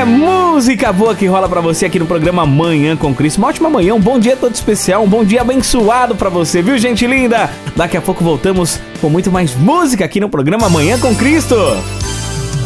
música boa que rola pra você aqui no programa Manhã com Cristo. Uma ótima manhã, um bom dia todo especial, um bom dia abençoado pra você, viu, gente linda? Daqui a pouco voltamos com muito mais música aqui no programa Manhã com Cristo.